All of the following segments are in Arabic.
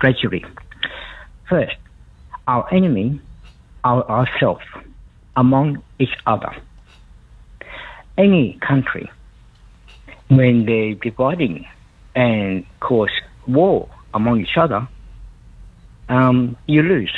strategy. First, our enemy are ourselves, among each other. Any country, when they're dividing and cause war among each other, you lose.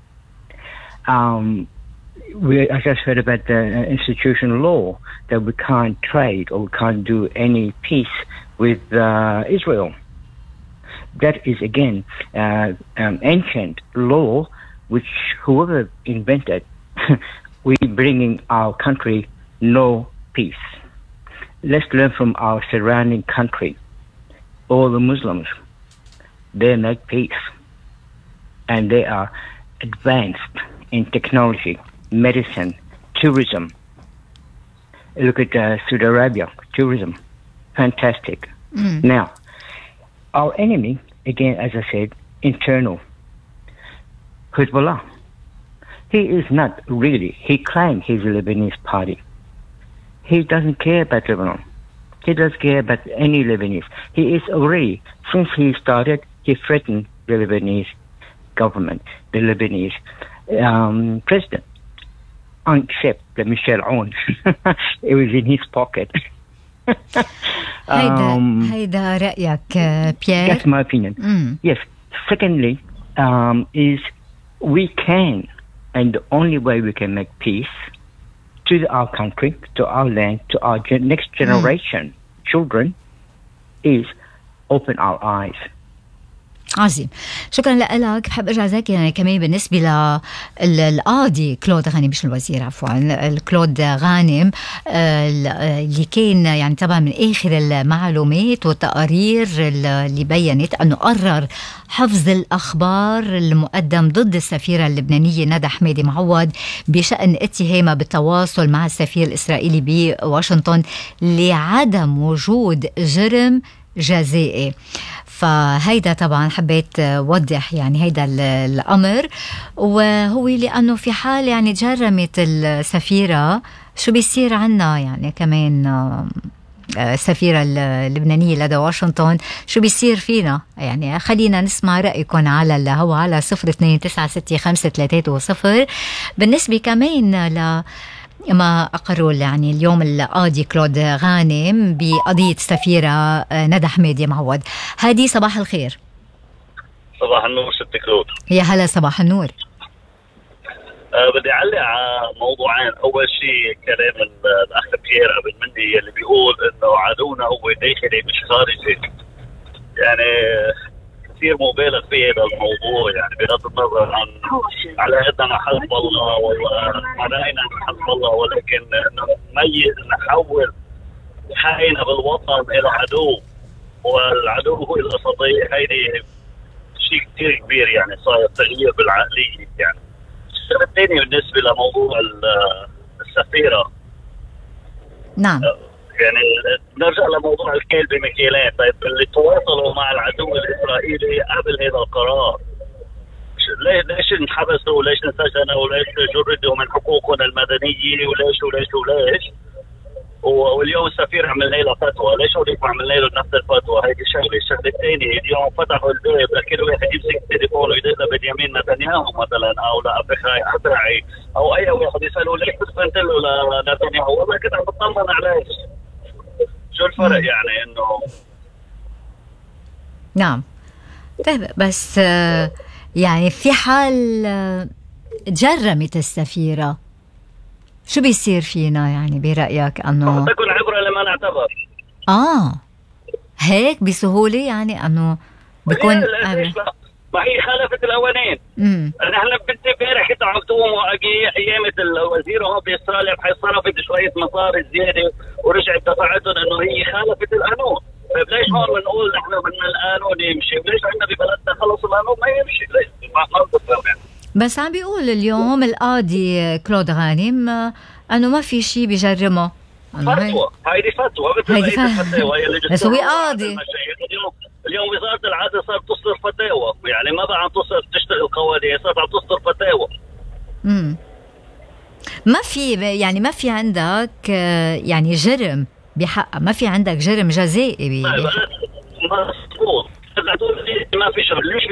I just heard about the institutional law that we can't trade or we can't do any peace with Israel. That is again ancient law, which whoever invented, we bringing our country no peace. Let's learn from our surrounding country. All the Muslims, they make peace, and they are advanced in technology, medicine, tourism. Look at Saudi Arabia, tourism, fantastic. Now, our enemy, again, as I said, internal, Hezbollah. He is not really, he claims he's a Lebanese party. He doesn't care about Lebanon. He doesn't care about any Lebanese. He is already, since he started, he threatened the Lebanese government, the Lebanese president, except the Michel Aoun. It was in his pocket. هيدا رأيك بيير. That's my opinion. Yes. Secondly, is we can, and the only way we can make peace to our country, to our land, to our next generation, children, is open our eyes. عظيم. شكرا لك. بحب ارجع ذاك يعني كمان بالنسبه للقاضي كلود غانم، مش الوزير عفوا، كلود غانم اللي كان يعني طبعا من اخر المعلومات والتقارير اللي بينت انه قرر حفظ الاخبار المقدم ضد السفيره اللبنانيه ندى حمادي معوض بشان اتهامها بالتواصل مع السفير الاسرائيلي بواشنطن لعدم وجود جرم جزائي. فهيدا طبعا حبيت وضح يعني هيدا الأمر، وهو لأنه في حال يعني تجرمت السفيرة شو بيصير عنا يعني كمان السفيرة اللبنانية لدى واشنطن، شو بيصير فينا يعني. خلينا نسمع رأيكم على الهوا على 02965330. بالنسبة كمان ما أقروا يعني اليوم القاضي كلود غانم بقضية السفيرة ندى حمادي معوض. هادي صباح الخير. صباح النور ست كلود. يا هلا صباح النور. بدي أعلق على موضوعين. أول شيء كلام الأخ بيير قبل مني اللي بيقول إنه عدونا هو داخلي مش خارجي، يعني كثير مبالغ في هذا الموضوع، يعني بغض النظر عن على قدنا حزب الله وعلينا حزب الله، ولكن نميز نحول حقنا بالوطن إلى عدو، والعدو هو الأساطير. هيدي شيء كثير كبير، يعني صار تغيير بالعقلية. يعني الشيء الثاني بالنسبة لموضوع السفيرة، نعم، يعني نرجع لموضوع الكيل بمكيالين. طيب اللي تواصلوا مع العدو الإسرائيلي قبل هذا القرار ليش انحبسوا وليش انسجنوا وليش جردوا من حقوقهم المدنية وليش واليوم السفير عملنا له فتوى، ليش هوليك ما عملنا له نفس الفتوى؟ هيدي الشغله الثانيه، اليوم فتحوا الباب لكل واحد يمسك التليفون ويدق لبنيامين نتنياهو مثلا او لأبخاي أبرعي او اي واحد يسالوا ليش بتفنت له لنتنياهو؟ والله كنت عم بطمن عليه. شو الفرق يعني انه نعم. طيب بس يعني في حال جرمت السفيرة شو بيصير فينا يعني برأيك؟ أنه تكون عبرة لما نعتبر هيك بسهولة يعني أنه بيكون ما هي خالفت الأولين. نحن بنت امبارح كنت عم توموا أيامة الوزير هون بإسرائيل بحيث صرفت شوية مصاري زيادة ورجعت دفعتهم إنه هي خالفت القانون. طيب ليش هون بنقول نحن بدنا القانون يمشي وليش عندنا ببلدنا خلص القانون ما يمشي؟ ليش ما بفهم يعني. بس عم بيقول اليوم القاضي كلود غانم انه ما في شيء بيجرمه. فتوى، هيدي فتوى بس هو قاضي. اليوم وزارة العدل صارت تصدر فتاوى، يعني ما بقى عم تشتغل قوانين، صارت عم تصدر فتاوى. ما في يعني ما في عندك يعني جرم بحق، ما في عندك جرم جزائي